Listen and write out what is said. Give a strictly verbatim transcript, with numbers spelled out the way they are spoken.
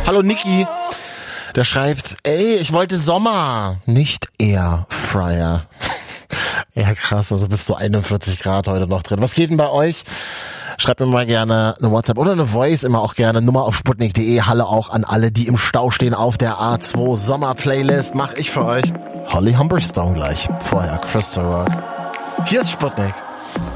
Hallo Niki. Der schreibt, ey, ich wollte Sommer, nicht Airfryer. Ja, krass, also bist du einundvierzig Grad heute noch drin. Was geht denn bei euch? Schreibt mir mal gerne eine WhatsApp oder eine Voice, immer auch gerne. Nummer auf sputnik punkt de. Halle auch an alle, die im Stau stehen auf der A zwei Sommer-Playlist. Mach ich für euch. Holly Humberstone gleich. Vorher Crystal Rock. Hier ist Sputnik.